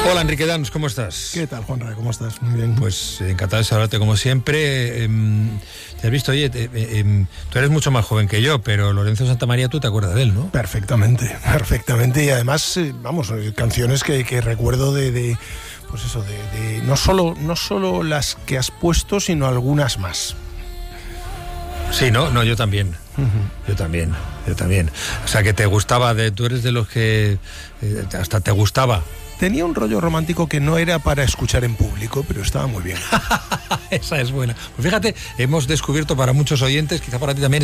Hola, Enrique Dans, ¿cómo estás? ¿Qué tal, Juanra? ¿Cómo estás? Muy bien. Pues encantado de saludarte como siempre. Te has visto, oye, tú eres mucho más joven que yo, pero Lorenzo Santamaría, tú te acuerdas de él, ¿no? Perfectamente. Y además, canciones que recuerdo pues eso, de no solo las que has puesto, sino algunas más. Sí, no, yo también. Yo también. O sea, que te gustaba, tú eres de los que hasta te gustaba. Tenía un rollo romántico que no era para escuchar en público, pero estaba muy bien. Esa es buena. Pues fíjate, hemos descubierto para muchos oyentes, quizá para ti también,